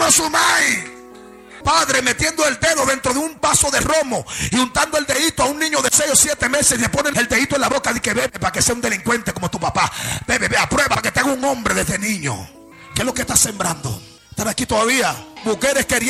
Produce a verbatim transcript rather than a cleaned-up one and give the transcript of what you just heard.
sumai. Padre metiendo el dedo dentro de un vaso de romo y untando el dedito a un niño de seis o siete meses y le ponen el dedito en la boca y que bebe para que sea un delincuente como tu papá. Bebe, bebe, aprueba para que te haga un hombre desde niño. ¿Qué es lo que estás sembrando? ¿Están aquí todavía? Mujeres queriendo